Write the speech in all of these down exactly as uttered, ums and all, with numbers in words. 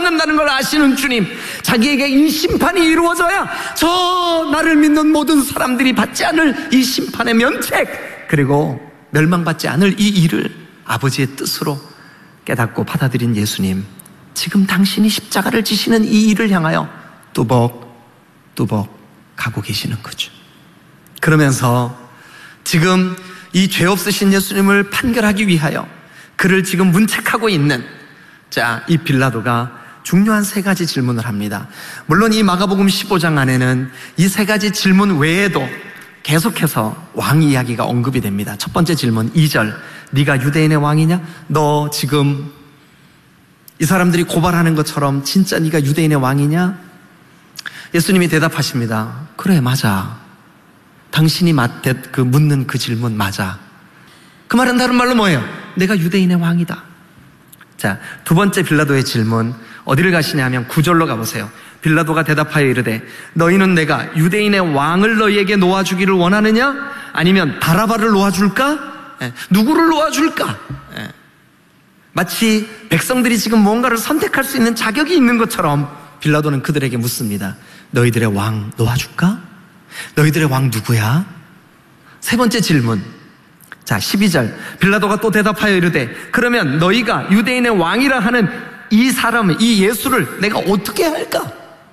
받는다는 걸 아시는 주님, 자기에게 이 심판이 이루어져야 저 나를 믿는 모든 사람들이 받지 않을 이 심판의 면책, 그리고 멸망받지 않을 이 일을 아버지의 뜻으로 깨닫고 받아들인 예수님, 지금 당신이 십자가를 지시는 이 일을 향하여 뚜벅뚜벅 가고 계시는 거죠. 그러면서 지금 이 죄 없으신 예수님을 판결하기 위하여 그를 지금 문책하고 있는, 자, 이 빌라도가 중요한 세 가지 질문을 합니다. 물론 이 마가복음 십오 장 안에는 이 세 가지 질문 외에도 계속해서 왕 이야기가 언급이 됩니다. 첫 번째 질문 이 절, 네가 유대인의 왕이냐? 너 지금 이 사람들이 고발하는 것처럼 진짜 네가 유대인의 왕이냐? 예수님이 대답하십니다. 그래, 맞아. 당신이 맞대, 그 묻는 그 질문 맞아. 그 말은 다른 말로 뭐예요? 내가 유대인의 왕이다. 자, 두 번째 빌라도의 질문, 어디를 가시냐 하면 구 절로 가보세요. 빌라도가 대답하여 이르되 너희는 내가 유대인의 왕을 너희에게 놓아주기를 원하느냐? 아니면 바라바를 놓아줄까? 예, 누구를 놓아줄까? 예. 마치 백성들이 지금 뭔가를 선택할 수 있는 자격이 있는 것처럼 빌라도는 그들에게 묻습니다. 너희들의 왕 놓아줄까? 너희들의 왕 누구야? 세 번째 질문, 자, 십이 절, 빌라도가 또 대답하여 이르되 그러면 너희가 유대인의 왕이라 하는 이 사람을, 이 예수를 내가 어떻게 할까?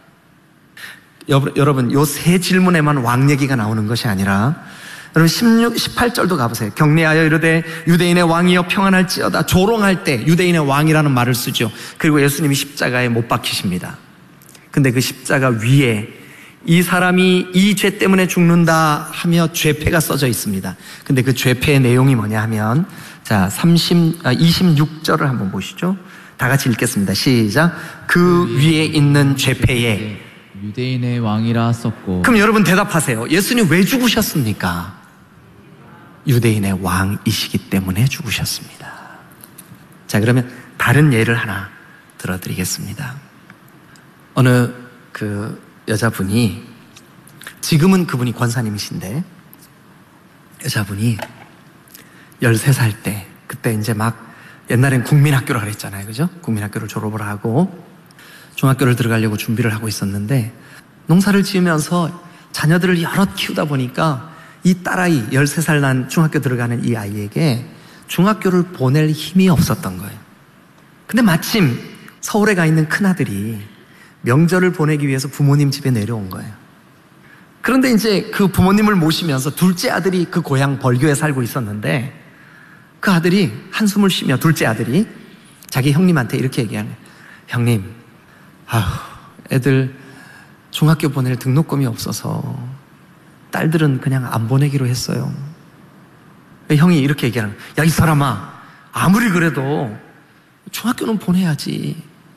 여러분, 요 세 질문에만 왕 얘기가 나오는 것이 아니라, 여러분 십육, 십팔 절도 가보세요. 경례하여 이르되 유대인의 왕이여 평안할지어다. 조롱할 때 유대인의 왕이라는 말을 쓰죠. 그리고 예수님이 십자가에 못 박히십니다. 근데 그 십자가 위에 이 사람이 이 죄 때문에 죽는다 하며 죄패가 써져 있습니다. 근데 그 죄패의 내용이 뭐냐 하면, 자, 삼십, 아, 이십육 절을 한번 보시죠. 다 같이 읽겠습니다. 시작. 그 위에 있는 죄패에 유대인의 왕이라 썼고. 그럼 여러분 대답하세요. 예수님 왜 죽으셨습니까? 유대인의 왕이시기 때문에 죽으셨습니다. 자, 그러면 다른 예를 하나 들어드리겠습니다. 어느 그 여자분이, 지금은 그분이 권사님이신데, 여자분이 열세 살 때, 그때 이제 막 옛날엔 국민학교를 그랬잖아요, 그죠? 국민학교를 졸업을 하고 중학교를 들어가려고 준비를 하고 있었는데, 농사를 지으면서 자녀들을 여럿 키우다 보니까 이 딸아이, 열세 살 난 중학교 들어가는 이 아이에게 중학교를 보낼 힘이 없었던 거예요. 근데 마침 서울에 가 있는 큰아들이 명절을 보내기 위해서 부모님 집에 내려온 거예요. 그런데 이제 그 부모님을 모시면서 둘째 아들이 그 고향 벌교에 살고 있었는데, 그 아들이 한숨을 쉬며, 둘째 아들이 자기 형님한테 이렇게 얘기하는 거예요. 형님, 아휴, 애들 중학교 보낼 등록금이 없어서 딸들은 그냥 안 보내기로 했어요. 형이 이렇게 얘기하는 거예요. 야, 이 사람아, 아무리 그래도 중학교는 보내야지.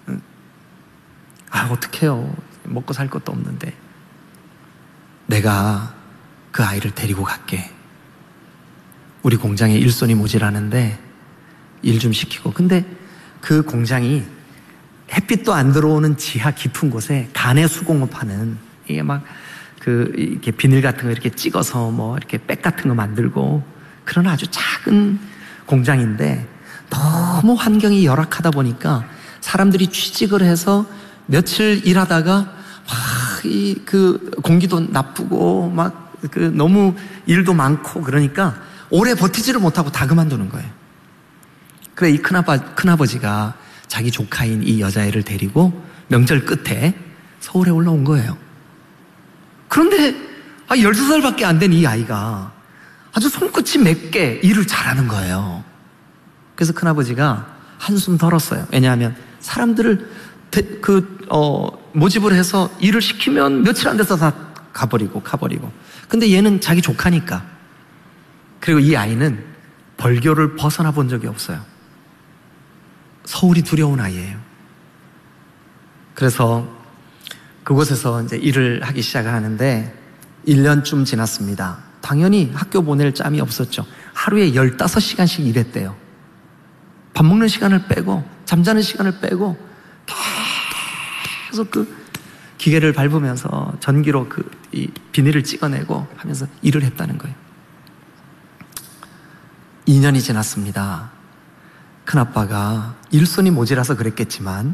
아, 어떡해요. 먹고 살 것도 없는데. 내가 그 아이를 데리고 갈게. 우리 공장에 일손이 모자라는데 일 좀 시키고. 근데 그 공장이 햇빛도 안 들어오는 지하 깊은 곳에 간의 수공업 하는, 이게 막 그 이렇게 비닐 같은 거 이렇게 찍어서 뭐 이렇게 백 같은 거 만들고 그런 아주 작은 공장인데, 너무 환경이 열악하다 보니까 사람들이 취직을 해서 며칠 일하다가 막 이 그 공기도 나쁘고 막 그 너무 일도 많고 그러니까 오래 버티지를 못하고 다 그만두는 거예요. 그래, 이 큰아빠, 큰아버지가 자기 조카인 이 여자애를 데리고 명절 끝에 서울에 올라온 거예요. 그런데 아, 열두 살밖에 안 된 이 아이가 아주 손끝이 맵게 일을 잘하는 거예요. 그래서 큰아버지가 한숨 덜었어요. 왜냐하면 사람들을 대, 그, 어, 모집을 해서 일을 시키면 며칠 안 돼서 다 가버리고 가버리고. 근데 얘는 자기 조카니까. 그리고 이 아이는 벌교를 벗어나 본 적이 없어요. 서울이 두려운 아이예요. 그래서 그곳에서 이제 일을 하기 시작을 하는데 일 년쯤 지났습니다. 당연히 학교 보낼 짬이 없었죠. 하루에 열다섯 시간씩 일했대요. 밥 먹는 시간을 빼고 잠자는 시간을 빼고 계속 그 기계를 밟으면서 전기로 그 이 비닐을 찍어내고 하면서 일을 했다는 거예요. 이 년이 지났습니다. 큰아빠가 일손이 모자라서 그랬겠지만